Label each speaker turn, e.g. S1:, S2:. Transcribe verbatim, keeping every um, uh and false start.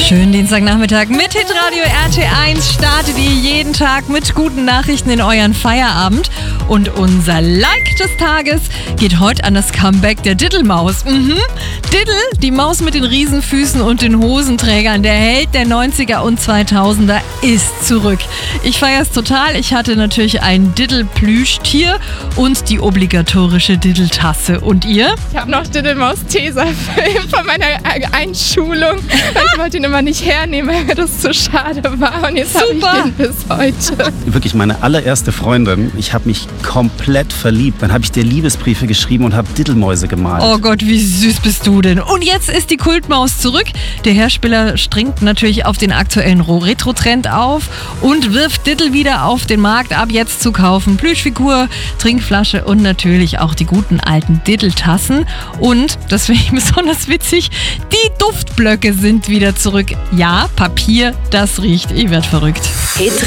S1: Schönen Dienstagnachmittag mit Hitradio R T eins. Startet ihr jeden Tag mit guten Nachrichten in euren Feierabend. Und unser Like des Tages geht heute an das Comeback der Diddlemaus. Mhm. Diddle, die Maus mit den Riesenfüßen und den Hosenträgern, der Held der neunziger und zweitausender, ist zurück. Ich feiere es total. Ich hatte natürlich ein Diddle-Plüschtier und die obligatorische Diddle-Tasse. Und ihr?
S2: Ich habe noch Diddlemaus-Tesafilm von meiner Einschulung. Ich wollte ihn immer nicht hernehmen, weil mir das zu schade war. Und jetzt habe ich den bis heute.
S3: Wirklich meine allererste Freundin. Ich habe mich komplett verliebt. Dann habe ich dir Liebesbriefe geschrieben und habe Diddlemäuse gemalt.
S1: Oh Gott, wie süß bist du denn? Und jetzt ist die Kultmaus zurück. Der Hersteller stringt natürlich auf den aktuellen Retro-Trend auf und wirft Diddle wieder auf den Markt. Ab jetzt zu kaufen. Plüschfigur, Trinkflasche und natürlich auch die guten alten Diddle-Tassen. Und, das finde ich besonders witzig, die Duftblöcke sind wieder zurück. Ja, Papier, das riecht. Ich werd verrückt.